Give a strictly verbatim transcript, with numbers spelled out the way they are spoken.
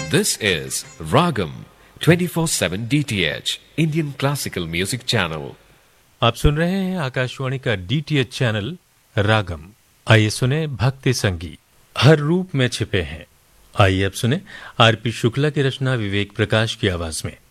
This is Ragam twenty-four seven D T H Indian Classical Music Channel. आप सुन रहे हैं आकाशवाणी का डीटीएच चैनल रागम। आइए सुने भक्ति संगीत हर रूप में छिपे हैं। आइए अब सुने आरपी शुक्ला की रचना विवेक प्रकाश की आवाज में।